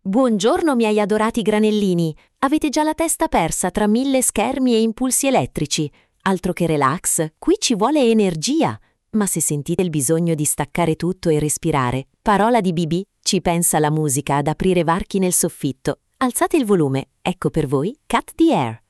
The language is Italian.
Buongiorno miei adorati granellini, avete già la testa persa tra 1000 schermi e impulsi elettrici. Altro che relax, qui ci vuole energia. Ma se sentite il bisogno di staccare tutto e respirare, parola di BB, ci pensa la musica ad aprire varchi nel soffitto. Alzate il volume, ecco per voi Cut the Air.